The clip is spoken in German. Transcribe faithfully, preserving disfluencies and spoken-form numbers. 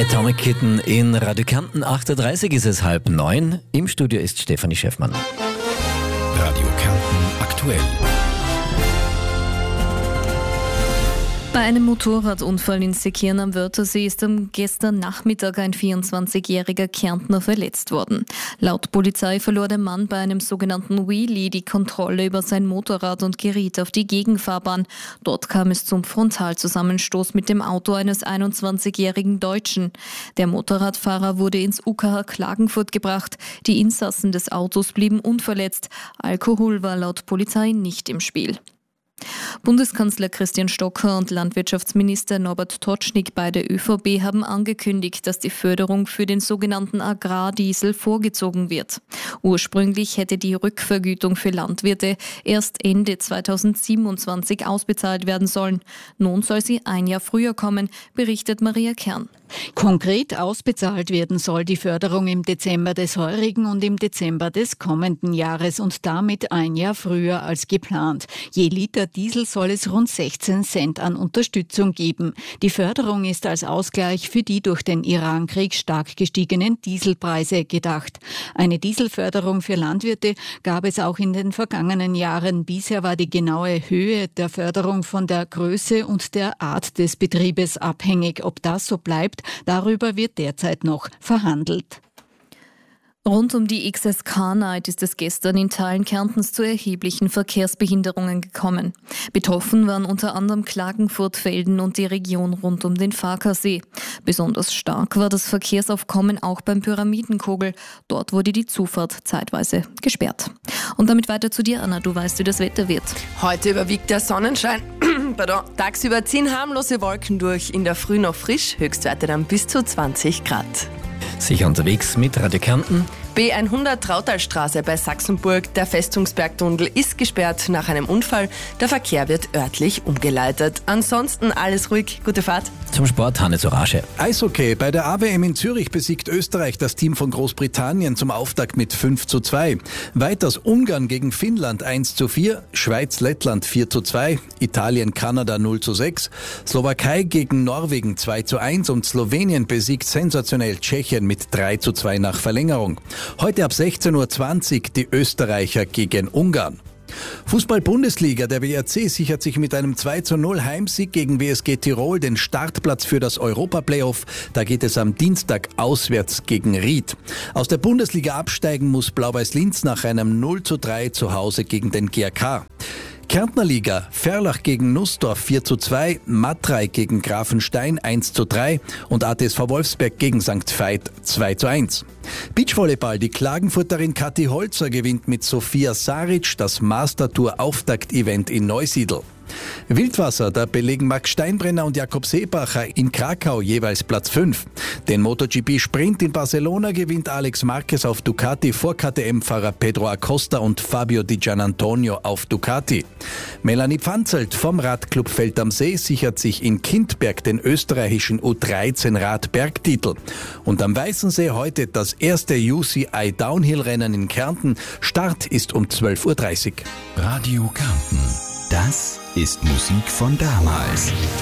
Atomic Kitten in Radio Kärnten, acht Uhr dreißig ist es halb neun. Im Studio ist Stefanie Schäffmann. Radio Kärnten aktuell. Bei einem Motorradunfall in Seekirn am Wörthersee ist am gestern Nachmittag ein vierundzwanzigjähriger Kärntner verletzt worden. Laut Polizei verlor der Mann bei einem sogenannten Wheelie die Kontrolle über sein Motorrad und geriet auf die Gegenfahrbahn. Dort kam es zum Frontalzusammenstoß mit dem Auto eines einundzwanzigjährigen Deutschen. Der Motorradfahrer wurde ins U K H Klagenfurt gebracht. Die Insassen des Autos blieben unverletzt. Alkohol war laut Polizei nicht im Spiel. Bundeskanzler Christian Stocker und Landwirtschaftsminister Norbert Totschnig bei der Ö V B haben angekündigt, dass die Förderung für den sogenannten Agrardiesel vorgezogen wird. Ursprünglich hätte die Rückvergütung für Landwirte erst Ende zweitausendsiebenundzwanzig ausbezahlt werden sollen. Nun soll sie ein Jahr früher kommen, berichtet Maria Kern. Konkret ausbezahlt werden soll die Förderung im Dezember des heurigen und im Dezember des kommenden Jahres und damit ein Jahr früher als geplant. Je Liter Diesel soll es rund sechzehn Cent an Unterstützung geben. Die Förderung ist als Ausgleich für die durch den Irankrieg stark gestiegenen Dieselpreise gedacht. Eine Dieselförderung für Landwirte gab es auch in den vergangenen Jahren. Bisher war die genaue Höhe der Förderung von der Größe und der Art des Betriebes abhängig. Ob das so bleibt, darüber wird derzeit noch verhandelt. Rund um die X S K-Night ist es gestern in Teilen Kärntens zu erheblichen Verkehrsbehinderungen gekommen. Betroffen waren unter anderem Klagenfurt, Velden und die Region rund um den Farkasee. Besonders stark war das Verkehrsaufkommen auch beim Pyramidenkogel. Dort wurde die Zufahrt zeitweise gesperrt. Und damit weiter zu dir, Anna. Du weißt, wie das Wetter wird. Heute überwiegt der Sonnenschein. Pardon. Tagsüber ziehen harmlose Wolken durch, in der Früh noch frisch, Höchstwerte dann bis zu zwanzig Grad. Sicher unterwegs mit Radio Kärnten. B hundert Trautalstraße bei Sachsenburg. Der Festungsbergtunnel ist gesperrt nach einem Unfall. Der Verkehr wird örtlich umgeleitet. Ansonsten alles ruhig. Gute Fahrt. Zum Sport Hannes Orage. Eishockey. Bei der A W M in Zürich besiegt Österreich das Team von Großbritannien zum Auftakt mit fünf zu zwei. Weiters Ungarn gegen Finnland eins zu vier, Schweiz Lettland vier zu zwei, Italien Kanada null zu sechs, Slowakei gegen Norwegen zwei zu eins und Slowenien besiegt sensationell Tschechien mit drei zu zwei nach Verlängerung. Heute ab sechzehn Uhr zwanzig die Österreicher gegen Ungarn. Fußball-Bundesliga, der W R C sichert sich mit einem zwei zu null Heimsieg gegen W S G Tirol den Startplatz für das Europa-Playoff. Da geht es am Dienstag auswärts gegen Ried. Aus der Bundesliga absteigen muss Blau-Weiß Linz nach einem null zu drei zu Hause gegen den G R K. Kärntner Liga, Ferlach gegen Nussdorf vier zu zwei, Matrei gegen Grafenstein eins zu drei und A T S V Wolfsberg gegen Sankt Veit zwei zu eins. Beachvolleyball, die Klagenfurterin Kathi Holzer gewinnt mit Sophia Saric das Mastertour-Auftakt-Event in Neusiedl. Wildwasser, da belegen Max Steinbrenner und Jakob Seebacher in Krakau jeweils Platz fünf. Den MotoGP-Sprint in Barcelona gewinnt Alex Marquez auf Ducati vor K T M-Fahrer Pedro Acosta und Fabio Di Gianantonio auf Ducati. Melanie Pfanzelt vom Radclub Feld am See sichert sich in Kindberg den österreichischen U dreizehn Radbergtitel. Und am Weißensee heute das erste U C I Downhill-Rennen in Kärnten. Start ist um zwölf Uhr dreißig. Radio Kärnten. Das ist Musik von damals.